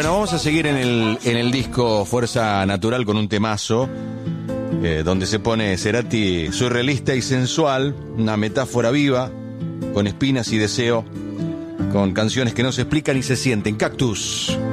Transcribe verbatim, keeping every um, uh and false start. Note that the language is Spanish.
Bueno, vamos a seguir en el, en el disco Fuerza Natural con un temazo, eh, donde se pone Cerati surrealista y sensual, una metáfora viva, con espinas y deseo, con canciones que no se explican y se sienten. Cactus.